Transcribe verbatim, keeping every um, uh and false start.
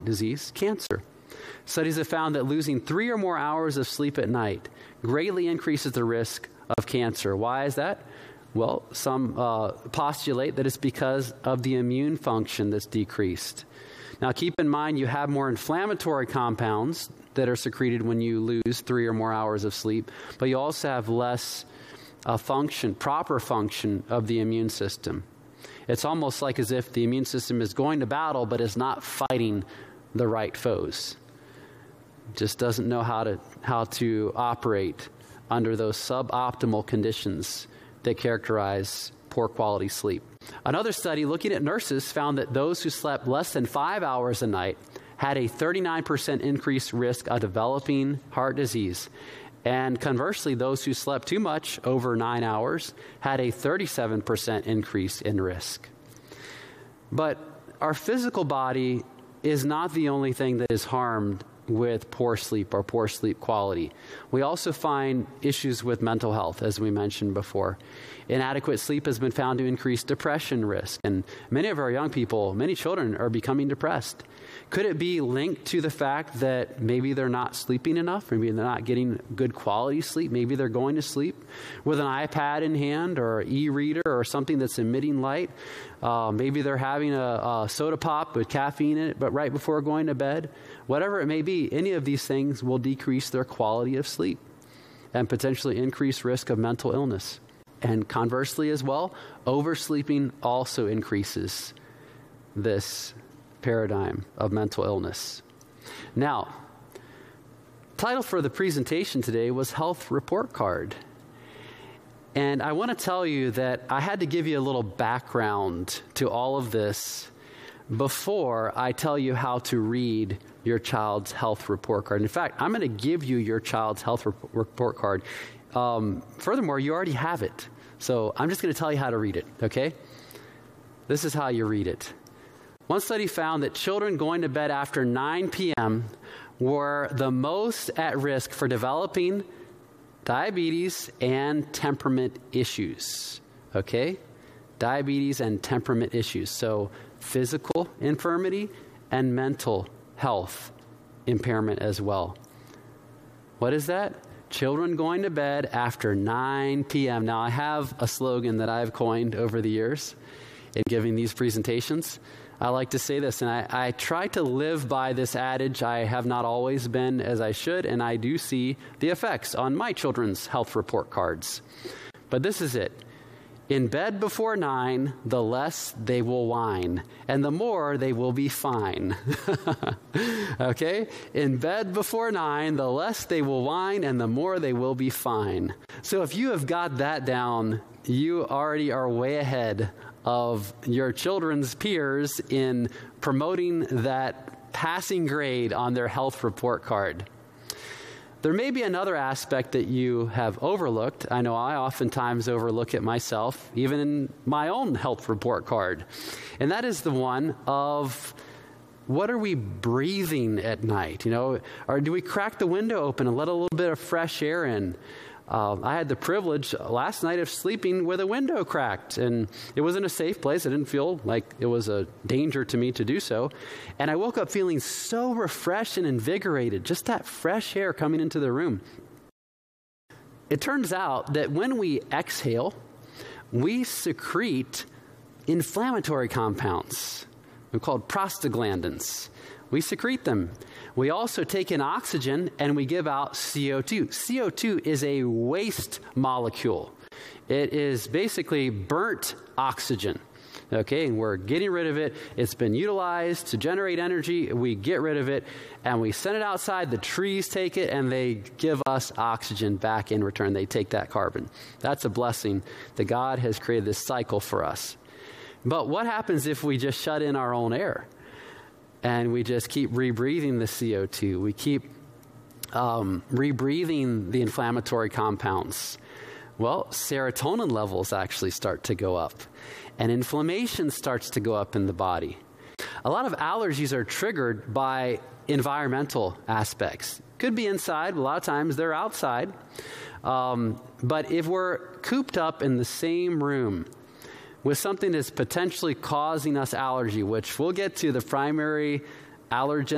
disease, cancer. Studies have found that losing three or more hours of sleep at night greatly increases the risk of cancer. Why is that? Well, some uh, postulate that it's because of the immune function that's decreased. Now, keep in mind you have more inflammatory compounds that are secreted when you lose three or more hours of sleep, but you also have less uh, function, proper function of the immune system. It's almost like as if the immune system is going to battle, but is not fighting the right foes. Just doesn't know how to how to operate under those suboptimal conditions that characterize poor quality sleep. Another study looking at nurses found that those who slept less than five hours a night had a thirty-nine percent increased risk of developing heart disease. And conversely, those who slept too much, over nine hours, had a thirty-seven percent increase in risk. But our physical body is not the only thing that is harmed with poor sleep or poor sleep quality. We also find issues with mental health, as we mentioned before. Inadequate sleep has been found to increase depression risk, and many of our young people, many children, are becoming depressed. Could it be linked to the fact that maybe they're not sleeping enough? Maybe they're not getting good quality sleep. Maybe they're going to sleep with an iPad in hand or an e-reader or something that's emitting light. Uh, maybe they're having a, a soda pop with caffeine in it, but right before going to bed. Whatever it may be, any of these things will decrease their quality of sleep and potentially increase risk of mental illness. And conversely as well, oversleeping also increases this paradigm of mental illness. Now, title for the presentation today was Health Report Card. And I want to tell you that I had to give you a little background to all of this before I tell you how to read your child's health report card. In fact, I'm going to give you your child's health rep- report card. Um, furthermore, you already have it. So I'm just going to tell you how to read it, okay? This is how you read it. One study found that children going to bed after nine p.m. were the most at risk for developing diabetes and temperament issues, okay? Diabetes and temperament issues. So physical infirmity and mental health impairment as well. What is that? Children going to bed after nine p.m. Now, I have a slogan that I've coined over the years in giving these presentations. I like to say this, and I, I try to live by this adage. I have not always been as I should, and I do see the effects on my children's health report cards. But this is it. In bed before nine, the less they will whine, and the more they will be fine. Okay? In bed before nine, the less they will whine, and the more they will be fine. So if you have got that down, you already are way ahead of your children's peers in promoting that passing grade on their health report card. There may be another aspect that you have overlooked. I know I oftentimes overlook it myself, even in my own health report card. And that is the one of, what are we breathing at night? You know, or do we crack the window open and let a little bit of fresh air in? Uh, I had the privilege last night of sleeping with a window cracked, and it was in a safe place. I didn't feel like it was a danger to me to do so. And I woke up feeling so refreshed and invigorated, just that fresh air coming into the room. It turns out that when we exhale, we secrete inflammatory compounds. They're called prostaglandins. We secrete them. We also take in oxygen and we give out C O two. C O two is a waste molecule. It is basically burnt oxygen. Okay, and we're getting rid of it. It's been utilized to generate energy. We get rid of it and we send it outside. The trees take it and they give us oxygen back in return. They take that carbon. That's a blessing that God has created this cycle for us. But what happens if we just shut in our own air? And we just keep rebreathing the C O two. We keep um, rebreathing the inflammatory compounds. Well, serotonin levels actually start to go up. And inflammation starts to go up in the body. A lot of allergies are triggered by environmental aspects. Could be inside. A lot of times they're outside. Um, but if we're cooped up in the same room with something that's potentially causing us allergy, which we'll get to the primary allergen